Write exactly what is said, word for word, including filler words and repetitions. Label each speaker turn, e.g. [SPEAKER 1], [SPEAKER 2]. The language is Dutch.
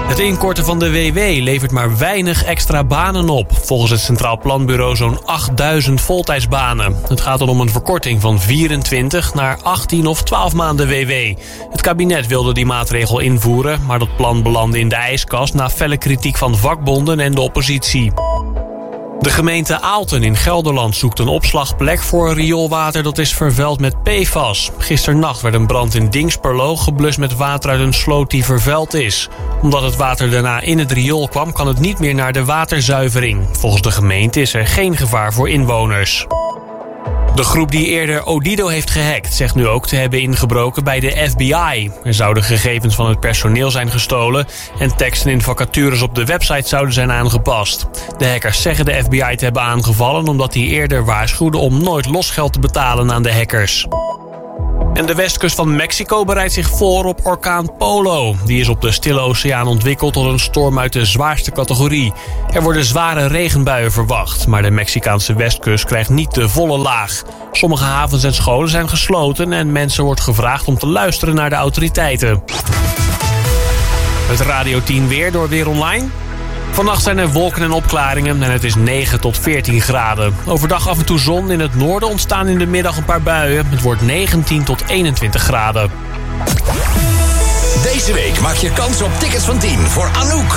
[SPEAKER 1] Het inkorten van de W W levert maar weinig extra banen op. Volgens het Centraal Planbureau zo'n achtduizend voltijdsbanen. Het gaat dan om een verkorting van vierentwintig naar achttien of twaalf maanden W W. Het kabinet wilde die maatregel invoeren, maar dat plan belandde in de ijskast na felle kritiek van vakbonden en de oppositie. De gemeente Aalten in Gelderland zoekt een opslagplek voor rioolwater dat is vervuild met P F A S. Gisternacht werd een brand in Dingsperlo geblust met water uit een sloot die vervuild is. Omdat het water daarna in het riool kwam, kan het niet meer naar de waterzuivering. Volgens de gemeente is er geen gevaar voor inwoners. De groep die eerder Odido heeft gehackt zegt nu ook te hebben ingebroken bij de F B I. Er zouden gegevens van het personeel zijn gestolen en teksten in vacatures op de website zouden zijn aangepast. De hackers zeggen de F B I te hebben aangevallen omdat die eerder waarschuwden om nooit losgeld te betalen aan de hackers. En de westkust van Mexico bereidt zich voor op orkaan Polo. Die is op de Stille Oceaan ontwikkeld tot een storm uit de zwaarste categorie. Er worden zware regenbuien verwacht, maar de Mexicaanse westkust krijgt niet de volle laag. Sommige havens en scholen zijn gesloten en mensen wordt gevraagd om te luisteren naar de autoriteiten. Het Radio tien weer door Weer Online. Vannacht zijn er wolken en opklaringen en het is negen tot veertien graden. Overdag af en toe zon. In het noorden ontstaan in de middag een paar buien. Het wordt negentien tot eenentwintig graden.
[SPEAKER 2] Deze week maak je kans op tickets van tien voor Anouk.